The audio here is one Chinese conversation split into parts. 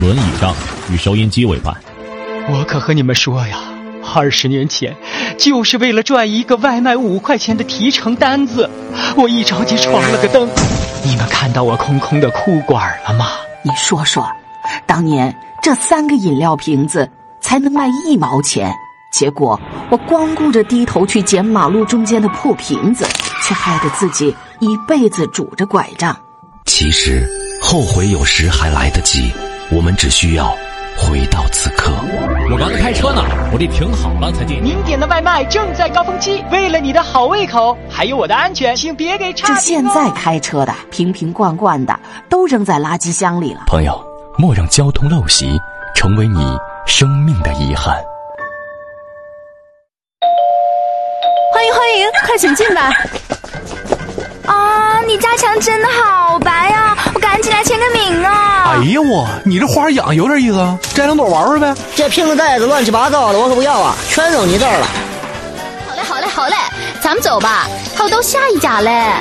轮椅上与收音机为伴。 我可和你们说呀，20年前就是为了赚一个外卖5块钱的提成单子，我一着急闯了个灯。你们看到我空空的裤管了吗？ 你说说，当年这3个饮料瓶子才能卖1毛钱，结果我光顾着低头去捡马路中间的破瓶子，却害得自己一辈子拄着拐杖。 其实后悔有时还来得及，我们只需要回到此刻。 我刚才开车呢，我得停好了才进。 您点的外卖正在高峰期，为了你的好胃口还有我的安全，请别给差评哦。 这现在开车的瓶瓶罐罐的都扔在垃圾箱里了。 朋友，莫让交通陋习成为你生命的遗憾。 欢迎欢迎，快请进来。啊，你家墙真的好白呀，我赶紧来签个名啊。 哎呀我，你这花养有点意思啊，摘2朵玩玩呗。 这瓶子袋子乱七八糟的，我可不要啊，全扔你这儿了。 好嘞好嘞好嘞，咱们走吧，还有到下一家嘞。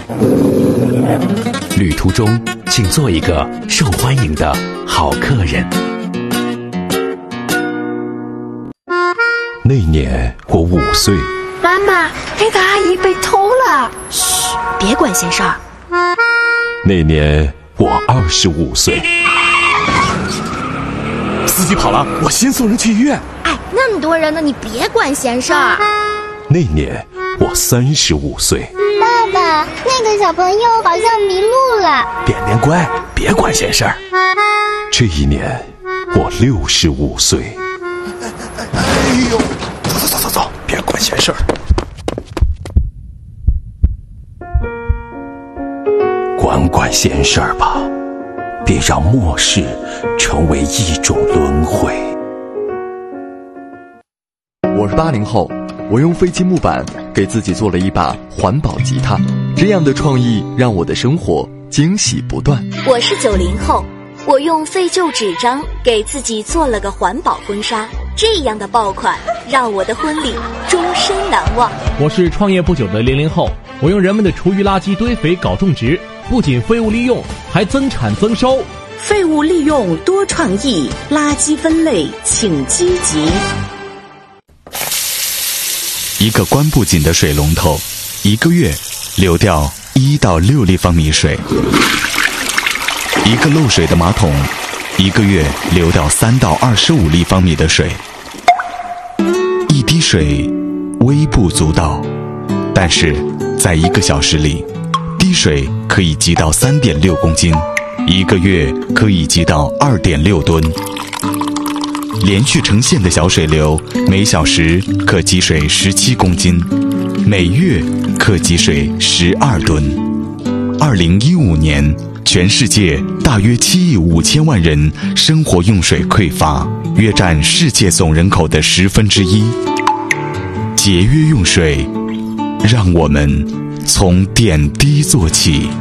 旅途中请做一个受欢迎的好客人。 那年我5岁。 妈妈，那个阿姨被偷了。嘘，别管闲事儿。 那年我25岁。 司机跑了，我先送人去医院。 哎，那么多人呢，你别管闲事儿。 那年我35岁。 爸爸，那个小朋友好像迷路了。 点点乖，别管闲事儿。 这一年我65岁。 哎呦，走，别管闲事儿。 管闲事儿吧，别让末世成为一种轮回。 我是80后，我用废弃木板给自己做了一把环保吉他，这样的创意让我的生活惊喜不断。 我是90后，我用废旧纸张给自己做了个环保婚纱，这样的爆款让我的婚礼终身难忘。 我是创业不久的00后，我用人们的厨余垃圾堆肥搞种植，不仅废物利用，还增产增收。 废物利用多创意，垃圾分类请积极。 一个关不紧的水龙头，1个月流掉1到6立方米水；一个漏水的马桶，1个月流掉3到25立方米的水。一滴水微不足道，但是在1个小时里，滴水可以积到3.6公斤，1个月可以积到2.6吨。连续成线的小水流，每小时可积水17公斤，每月可积水12吨。2015年，全世界大约7亿5千万人生活用水匮乏，约占世界总人口的1/10。节约用水，让我们从点滴做起。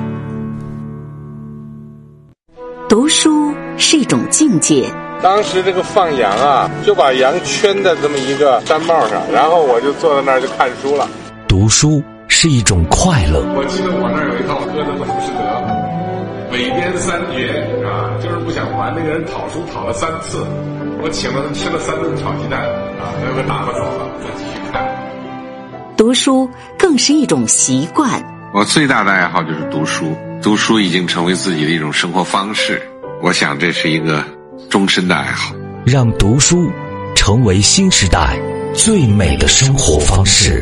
读书是一种境界。 当时这个放羊啊，就把羊圈在这么一个毡帽上，然后我就坐在那儿就看书了。 读书是一种快乐。 我记得我那儿有一套喝的本不是德，韦编3绝啊，就是不想还那个人讨书讨了3次，我请了他吃了3顿炒鸡蛋啊，他就打发走了，我继续看。 读书更是一种习惯。 我最大的爱好就是读书，读书已经成为自己的一种生活方式，我想这是一个终身的爱好。 让读书成为新时代最美的生活方式。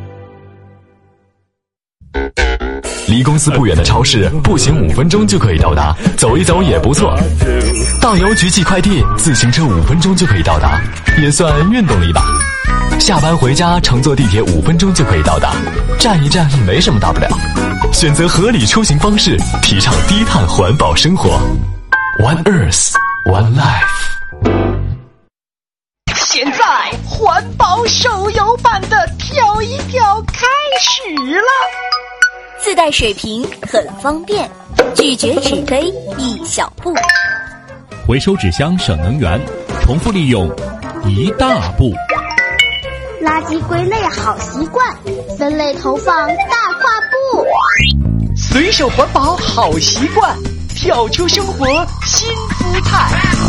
离公司不远的超市，步行5分钟就可以到达，走一走也不错。到邮局寄快递，自行车5分钟就可以到达，也算运动力吧。下班回家乘坐地铁5分钟就可以到达，站一站没什么大不了。选择合理出行方式，提倡低碳环保生活。One Earth, One Life。 现在环保手游版的跳一跳开始了。 自带水瓶很方便，拒绝纸杯一小步， 回收纸箱省能源，重复利用一大步。 垃圾归类好习惯，分类投放大跨步。 随手环保好习惯，跳出生活新姿态。